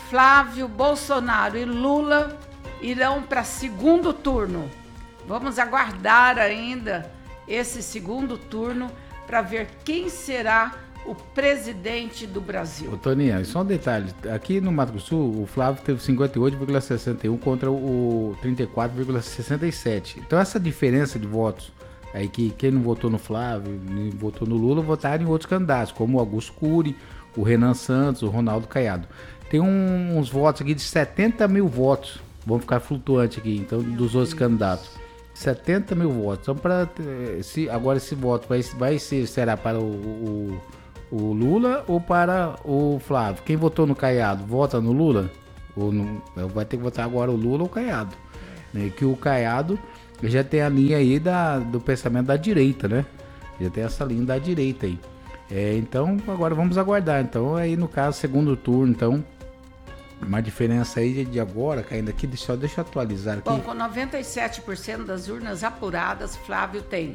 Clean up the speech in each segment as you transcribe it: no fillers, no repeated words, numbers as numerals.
Flávio, Bolsonaro e Lula irão para segundo turno. Vamos aguardar ainda esse segundo turno para ver quem será o presidente do Brasil. Ô, Toninha, só um detalhe. Aqui no Mato Grosso do Sul, o Flávio teve 58,61 contra o 34,67. Então, essa diferença de votos, aí que quem não votou no Flávio, nem votou no Lula, votaram em outros candidatos, como o Augusto Cury, o Renan Santos, o Ronaldo Caiado. Tem uns votos aqui de 70 mil votos, vão ficar flutuantes aqui, então, dos outros candidatos. 70 mil votos. Então, agora esse voto será para o Lula ou para o Flávio? Quem votou no Caiado, vota no Lula? Vai ter que votar agora o Lula ou o Caiado. Né? Que o Caiado já tem a linha aí do pensamento da direita, né? Já tem essa linha da direita aí. Então, agora vamos aguardar. Então, aí no caso, segundo turno, então, uma diferença aí de agora, caindo aqui, deixa eu atualizar aqui. Bom, com 97% das urnas apuradas, Flávio tem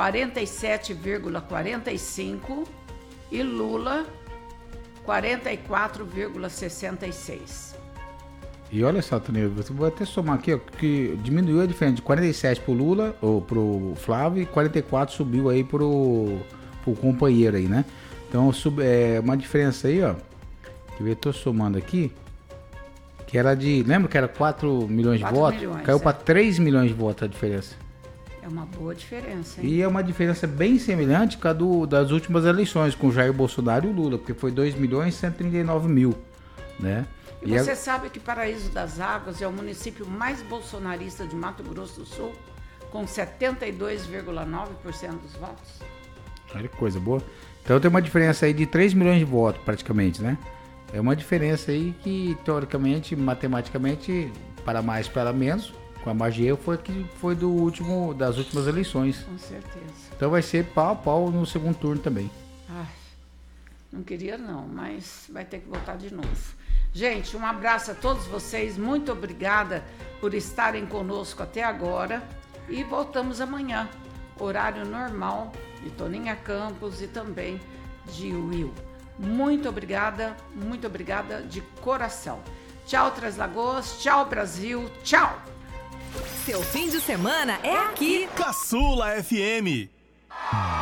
47,45% e Lula 44,66%. E olha só, Toninho, eu vou até somar aqui, ó, que diminuiu a diferença de 47 pro Lula, ou pro Flávio, e 44 subiu aí pro companheiro aí, né? Então, uma diferença aí, ó, que eu tô somando aqui, que era lembra que era 4 milhões de votos? Caiu para 3 milhões de votos a diferença. É uma boa diferença, hein? E é uma diferença bem semelhante com a das últimas eleições, com o Jair Bolsonaro e o Lula, porque foi 2.139.000, né? E você sabe que Paraíso das Águas é o município mais bolsonarista de Mato Grosso do Sul, com 72,9% dos votos? Olha que coisa boa. Então tem uma diferença aí de 3 milhões de votos, praticamente, né? É uma diferença aí que, teoricamente, matematicamente, para mais, para menos, com a magia, foi das últimas eleições. Com certeza. Então vai ser pau a pau no segundo turno também. Ai, não queria não, mas vai ter que votar de novo. Gente, um abraço a todos vocês, muito obrigada por estarem conosco até agora e voltamos amanhã, horário normal de Toninha Campos e também de Will. Muito obrigada de coração. Tchau, Três Lagoas, tchau, Brasil, tchau! Seu fim de semana é aqui. Caçula FM.